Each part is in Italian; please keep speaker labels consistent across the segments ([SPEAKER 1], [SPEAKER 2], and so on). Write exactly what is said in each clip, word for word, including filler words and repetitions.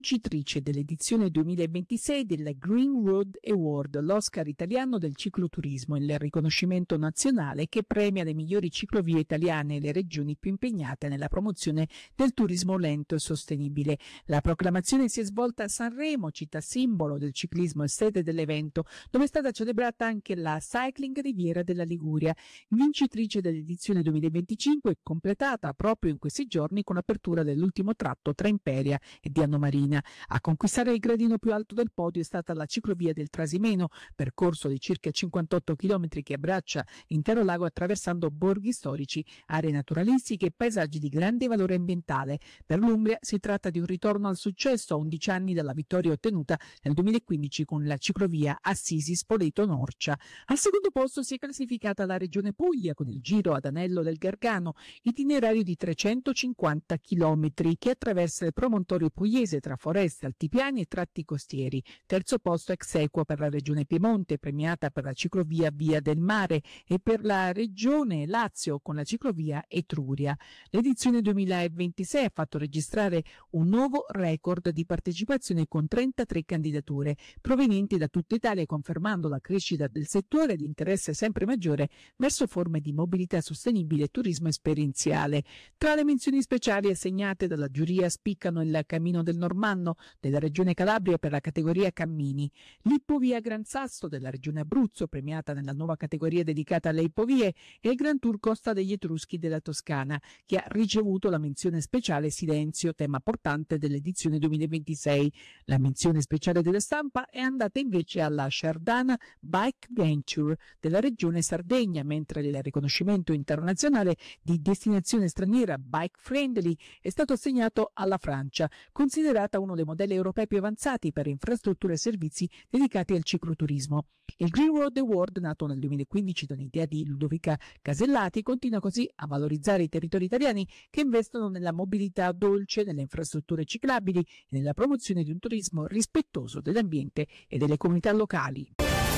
[SPEAKER 1] vincitrice dell'edizione duemilaventisei della Green Road Award, l'Oscar italiano del cicloturismo, il riconoscimento nazionale che premia le migliori ciclovie italiane e le regioni più impegnate nella promozione del turismo lento e sostenibile. La proclamazione si è svolta a Sanremo, città simbolo del ciclismo e sede dell'evento, dove è stata celebrata anche la Cycling Riviera della Liguria, vincitrice dell'edizione duemilaventicinque, completata proprio in questi giorni con l'apertura dell'ultimo tratto tra Imperia e Diano Marina. A conquistare il gradino più alto del podio è stata la ciclovia del Trasimeno, percorso di circa cinquantotto chilometri che abbraccia l'intero lago attraversando borghi storici, aree naturalistiche e paesaggi di grande valore ambientale. Per l'Umbria si tratta di un ritorno al successo a undici anni dalla vittoria ottenuta nel duemilaquindici con la ciclovia Assisi-Spoleto-Norcia. Al secondo posto si è classificata la regione Puglia con il Giro ad Anello del Gargano, itinerario di trecentocinquanta chilometri che attraversa il promontorio pugliese tra foreste, altipiani e tratti costieri. Terzo posto ex aequo per la regione Piemonte, premiata per la ciclovia Via del Mare, e per la regione Lazio con la ciclovia Etruria. L'edizione duemilaventisei ha fatto registrare un nuovo record di partecipazione con trentatré candidature provenienti da tutta Italia, confermando la crescita del settore e l'interesse sempre maggiore verso forme di mobilità sostenibile e turismo esperienziale. Tra le menzioni speciali assegnate dalla giuria spiccano il Cammino del Normanno della regione Calabria per la categoria Cammini, l'Ippovia Gran Sasso della regione Abruzzo, premiata nella nuova categoria dedicata alle ippovie, e il Gran Tour Costa degli Etruschi della Toscana, che ha ricevuto la menzione speciale Silenzio, tema portante dell'edizione duemilaventisei. La menzione speciale della stampa è andata invece alla Shardana Bike Venture della regione Sardegna, mentre il riconoscimento internazionale di destinazione straniera Bike Friendly è stato assegnato alla Francia, considerata uno dei modelli europei più avanzati per infrastrutture e servizi dedicati al cicloturismo. Il Green Road Award, nato nel duemilaquindici da un'idea di Ludovica Casellati, continua così a valorizzare i territori italiani che investono nella mobilità dolce, nelle infrastrutture ciclabili e nella promozione di un turismo rispettoso dell'ambiente e delle comunità locali.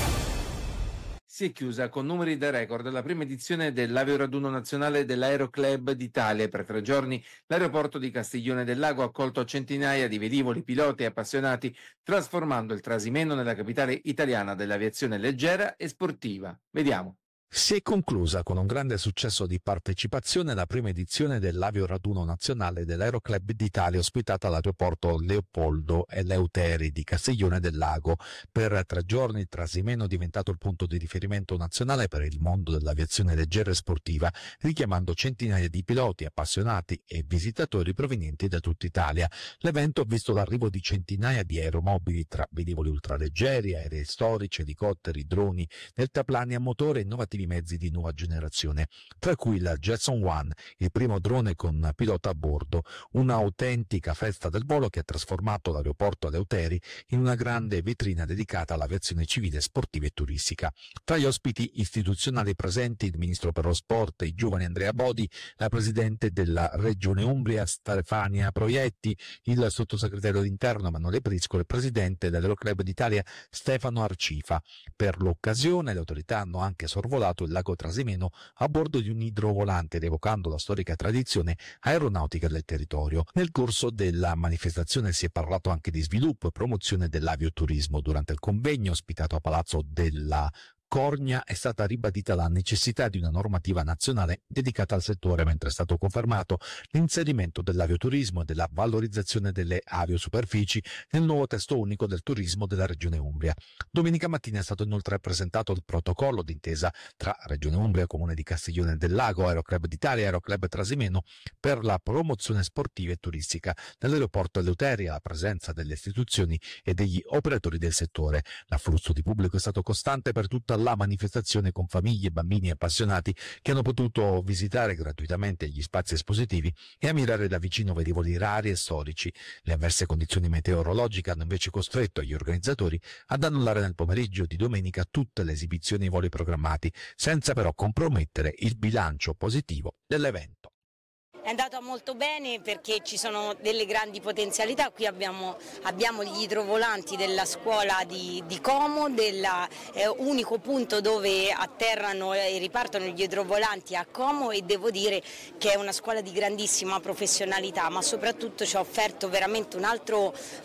[SPEAKER 2] Si è chiusa con numeri da record la prima edizione dell'Avioraduno Nazionale dell'Aeroclub d'Italia. Per tre giorni l'aeroporto di Castiglione del Lago ha accolto centinaia di velivoli, piloti e appassionati, trasformando il Trasimeno nella capitale italiana dell'aviazione leggera e sportiva. Vediamo.
[SPEAKER 3] Si è conclusa con un grande successo di partecipazione la prima edizione dell'Avioraduno Nazionale dell'Aeroclub d'Italia, ospitata all'aeroporto Leopoldo Eleuteri di Castiglione del Lago. Per tre giorni il Trasimeno è diventato il punto di riferimento nazionale per il mondo dell'aviazione leggera e sportiva, richiamando centinaia di piloti, appassionati e visitatori provenienti da tutta Italia. L'evento ha visto l'arrivo di centinaia di aeromobili tra velivoli ultraleggeri, aerei storici, elicotteri, droni, deltaplani a motore e innovativi mezzi di nuova generazione, tra cui il Jetson One, il primo drone con pilota a bordo, un'autentica festa del volo che ha trasformato l'aeroporto Eleuteri in una grande vetrina dedicata all'aviazione civile, sportiva e turistica. Tra gli ospiti istituzionali presenti il ministro per lo sport e i giovani Andrea Bodi, la presidente della regione Umbria Stefania Proietti, il sottosegretario d'interno Emanuele Prisco e il presidente dell'Aeroclub d'Italia Stefano Arcifa. Per l'occasione le autorità hanno anche sorvolato il lago Trasimeno a bordo di un idrovolante, rievocando la storica tradizione aeronautica del territorio. Nel corso della manifestazione si è parlato anche di sviluppo e promozione dell'avioturismo. Durante il convegno ospitato a Palazzo della Cornia è stata ribadita la necessità di una normativa nazionale dedicata al settore, mentre è stato confermato l'inserimento dell'avioturismo e della valorizzazione delle aviosuperfici nel nuovo testo unico del turismo della Regione Umbria. Domenica mattina è stato inoltre presentato il protocollo d'intesa tra Regione Umbria, Comune di Castiglione del Lago, Aeroclub d'Italia e Aeroclub Trasimeno per la promozione sportiva e turistica nell'aeroporto Eleuteria, la presenza delle istituzioni e degli operatori del settore. L'afflusso di pubblico è stato costante per tutta la manifestazione, con famiglie, bambini e appassionati che hanno potuto visitare gratuitamente gli spazi espositivi e ammirare da vicino velivoli rari e storici. Le avverse condizioni meteorologiche hanno invece costretto gli organizzatori ad annullare nel pomeriggio di domenica tutte le esibizioni e i voli programmati, senza però compromettere il bilancio positivo dell'evento.
[SPEAKER 4] È andata molto bene perché ci sono delle grandi potenzialità. Qui abbiamo, abbiamo gli idrovolanti della scuola di, di Como, dell'unico eh, punto dove atterrano e ripartono gli idrovolanti a Como, e devo dire che è una scuola di grandissima professionalità, ma soprattutto ci ha offerto veramente un altro